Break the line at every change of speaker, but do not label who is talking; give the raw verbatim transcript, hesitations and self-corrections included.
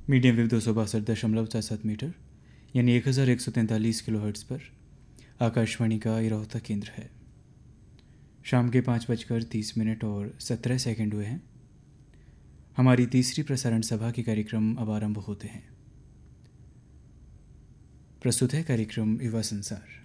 Medium wave दो सौ बासठ दशमलव चार सात मीटर यानी एक हज़ार एक सौ तैंतालीस किलो हर्ट्ज़ पर आकाशवाणी का इरौता केंद्र है। शाम के पाँच बजकर तीस मिनट और सत्रह सेकंड हुए हैं। हमारी तीसरी प्रसारण सभा के कार्यक्रम अब आरंभ होते हैं। प्रस्तुत है कार्यक्रम युवा संसार।